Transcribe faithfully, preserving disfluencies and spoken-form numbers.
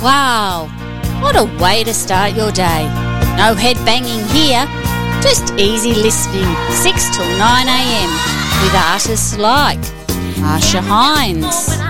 Wow, what a way to start your day. No head banging here, just easy listening six till nine a m with artists like Marsha Hines,